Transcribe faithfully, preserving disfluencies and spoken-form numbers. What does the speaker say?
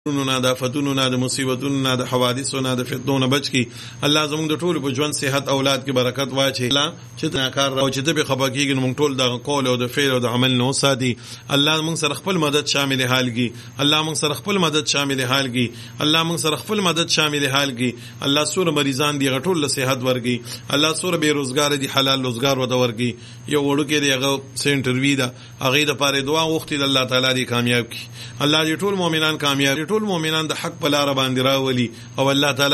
نه د فتونو نه د مصیبتونو نه د حوادثو نه د فتنو نه بچ کی الله زموږ د ټول په ژوند صحت اولاد کې برکت واچي الله چې نه کار او چې به خپګیږي موږ ټول د قول او د فعل او د عمل نو ساتي الله موږ سره خپل مدد شامل حالږي الله موږ سره خپل مدد شامل حالږي الله موږ سره خپل مدد شامل حالږي الله سور مریضان دی غټول له صحت ورګي الله سور بیروزګار دي حلال روزګار ودا ورګي یو وړو کې دی هغه سنټر وی دا هغه د پاره دعا وختي الله تعالی دی کامیاب کی الله دې ټول مؤمنان کامیاب ټول مؤمنان د حق په لار باندې راولي او الله تعالی